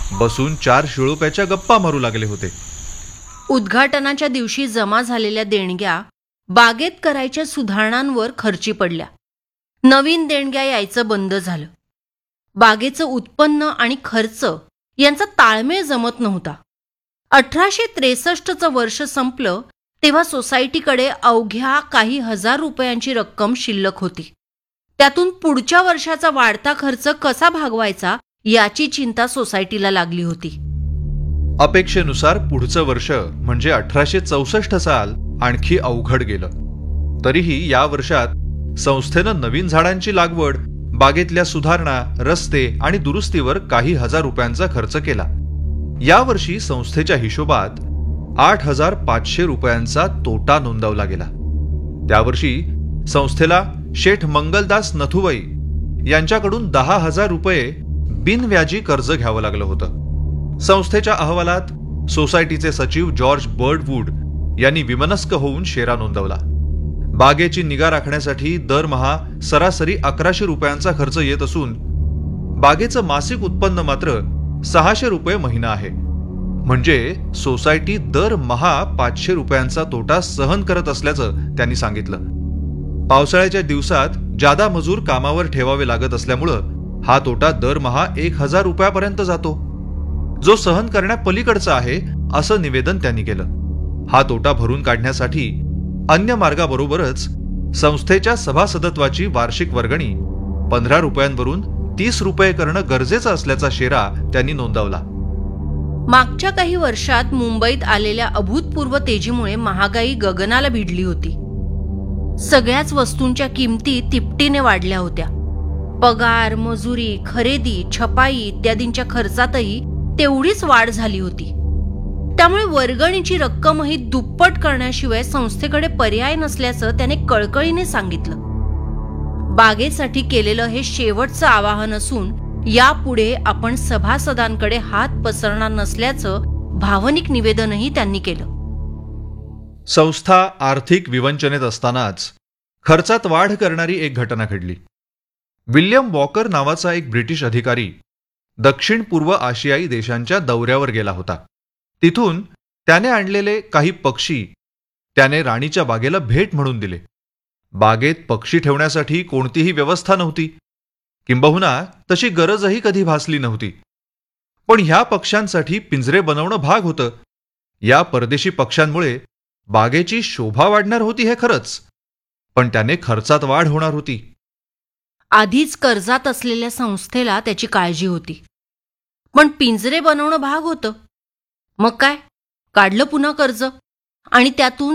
बसून 4 शिळोप्याच्या गप्पा मारू लागले होते. उद्घाटनाच्या दिवशी जमा झालेल्या देणग्या बागेत करायच्या सुधारणांवर खर्ची पडल्या. नवीन देणग्या यायचं बंद झालं. बागेचं उत्पन्न आणि खर्च यांचा ताळमेळ जमत नव्हता. 1863चं वर्ष संपलं तेव्हा सोसायटीकडे अवघ्या काही हजार रुपयांची रक्कम शिल्लक होती. त्यातून पुढच्या वर्षाचा वाढता खर्च कसा भागवायचा याची चिंता सोसायटीला लागली होती. अपेक्षेनुसार पुढचं वर्ष म्हणजे 1864 साल आणखी अवघड गेलं. तरीही या वर्षात संस्थेनं नवीन झाडांची लागवड, बागेतल्या सुधारणा, रस्ते आणि दुरुस्तीवर काही हजार रुपयांचा खर्च केला. यावर्षी संस्थेच्या हिशोबात 8,500 रुपयांचा तोटा नोंदवला गेला. त्यावर्षी संस्थेला शेठ मंगलदास नथुबाई यांच्याकडून 10,000 रुपये बिनव्याजी कर्ज घ्यावं लागलं होतं. संस्थेच्या अहवालात सोसायटीचे सचिव जॉर्ज बर्डवूड यांनी विमनस्क होऊन शेरा नोंदवला. बागेची निगा राखण्यासाठी दरमहा सरासरी 1,100 रुपयांचा खर्च येत असून बागेचं मासिक उत्पन्न मात्र 600 रुपये महिना आहे. म्हणजे सोसायटी दरमहा 500 रुपयांचा तोटा सहन करत असल्याचं त्यांनी सांगितलं. पावसाळ्याच्या दिवसात जादा मजूर कामावर ठेवावे लागत असल्यामुळं हा तोटा दरमहा 1,000 रुपयापर्यंत जातो, जो सहन करण्यापलीकडचा आहे असं निवेदन त्यांनी केलं. हा तोटा भरून काढण्यासाठी अन्य मार्गाबरोबरच संस्थेच्या सभासदत्वाची वार्षिक वर्गणी 15 रुपयांवरून 30 रुपये करणं गरजेचं असल्याचा शेरा त्यांनी नोंदवला. मागच्या काही वर्षात मुंबईत आलेल्या अभूतपूर्व तेजीमुळे महागाई गगनाला भिडली होती. सगळ्याच वस्तूंच्या किमती तिपटीने वाढल्या होत्या. पगार, मजुरी, खरेदी, छपाई इत्यादींच्या खर्चातही तेवढीच वाढ झाली होती. त्यामुळे वर्गणीची रक्कमही दुप्पट करण्याशिवाय संस्थेकडे पर्याय नसल्याचं त्याने कळकळीने सांगितलं. बागेसाठी केलेलं हे शेवटचं आवाहन असून यापुढे आपण सभासदांकडे हात पसरणार नसल्याचं भावनिक निवेदनही त्यांनी केलं. संस्था आर्थिक विवंचनेत असतानाच खर्चात वाढ करणारी एक घटना घडली. विल्यम वॉकर नावाचा एक ब्रिटिश अधिकारी दक्षिण पूर्व आशियाई देशांच्या दौऱ्यावर गेला होता. तिथून त्याने आणलेले काही पक्षी त्याने राणीच्या बागेला भेट म्हणून दिले. बागेत पक्षी ठेवण्यासाठी कोणतीही व्यवस्था नव्हती, किंबहुना तशी गरजही कधी भासली नव्हती. पण ह्या पक्ष्यांसाठी पिंजरे बनवणं भाग होतं. या परदेशी पक्ष्यांमुळे बागेची शोभा वाढणार होती हे खरंच, पण त्याने खर्चात वाढ होणार होती. आधीच कर्जात असलेल्या संस्थेला त्याची काळजी होती. पण पिंजरे बनवणं भाग होतं. मग काय, काढलं पुन्हा कर्ज आणि त्यातून